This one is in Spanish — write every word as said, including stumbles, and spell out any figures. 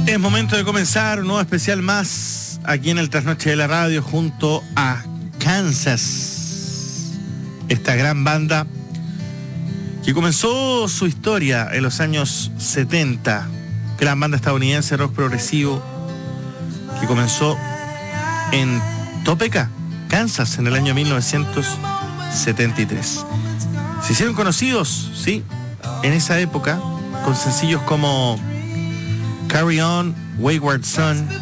Es momento de comenzar un nuevo especial más aquí en el Trasnoche de la Radio junto a Kansas, esta gran banda que comenzó su historia en los años setenta, gran banda estadounidense rock progresivo que comenzó en Topeka, Kansas, en el año mil novecientos setenta y tres. Se hicieron conocidos, sí, en esa época con sencillos como Carry On, Wayward Son,